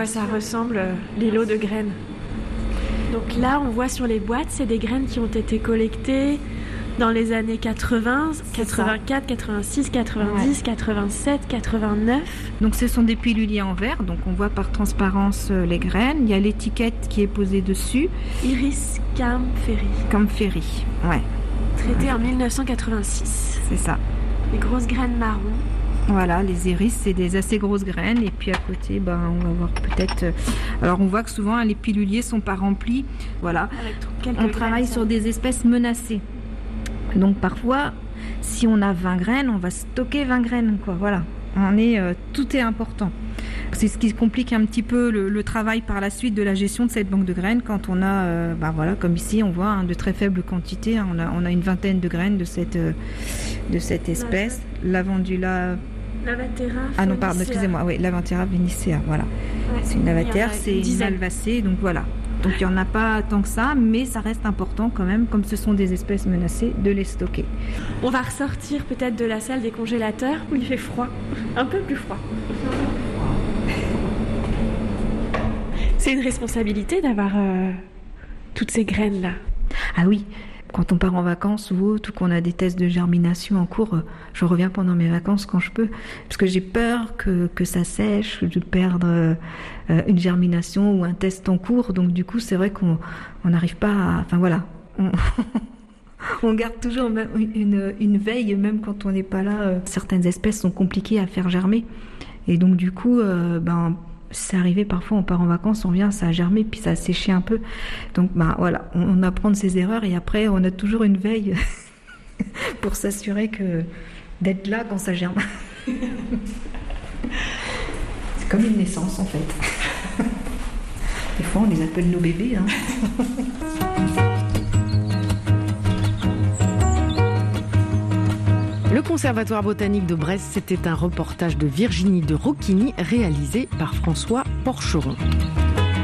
quoi ça ressemble, les lots de graines. Donc là, on voit sur les boîtes, c'est des graines qui ont été collectées dans les années 80, 84, 86, 90, 87, 89. Donc ce sont des piluliers en verre, donc on voit par transparence les graines. Il y a l'étiquette qui est posée dessus. Iris Campheri. Campheri, ouais. Traité en 1986. C'est ça. Les grosses graines marron. Voilà, les iris, c'est des assez grosses graines. Et puis à côté, on va voir peut-être... Alors on voit que souvent les piluliers sont pas remplis. Voilà. On travaille sur des espèces menacées. Donc parfois, si on a 20 graines, on va stocker 20 graines, quoi. Voilà. Tout est important. C'est ce qui complique un petit peu le travail par la suite de la gestion de cette banque de graines quand on a, comme ici, on voit de très faibles quantités. On a une vingtaine de graines de cette espèce. Lavandula. Lavatera. Ah non, pardon, excusez-moi. Oui, Lavatera vinicea. Voilà. Ouais, c'est une lavatière, c'est une malvacée. Donc voilà. Donc il n'y en a pas tant que ça, mais ça reste important quand même, comme ce sont des espèces menacées, de les stocker. On va ressortir peut-être de la salle des congélateurs où il fait froid, un peu plus froid. C'est une responsabilité d'avoir toutes ces graines-là. Ah oui, quand on part en vacances ou autre, ou qu'on a des tests de germination en cours, je reviens pendant mes vacances quand je peux, parce que j'ai peur que ça sèche, de perdre une germination ou un test en cours. Donc du coup, c'est vrai qu'on n'arrive pas à... Enfin voilà, on garde toujours une veille, même quand on n'est pas là. Certaines espèces sont compliquées à faire germer. Et donc du coup, c'est arrivé parfois, on part en vacances, on vient, ça a germé, puis ça a séché un peu. Donc voilà, on apprend de ses erreurs et après on a toujours une veille pour s'assurer d'être là quand ça germe. C'est comme une naissance en fait. Des fois on les appelle nos bébés. Le Conservatoire botanique de Brest, c'était un reportage de Virginie de Rocchini réalisé par François Porcheron.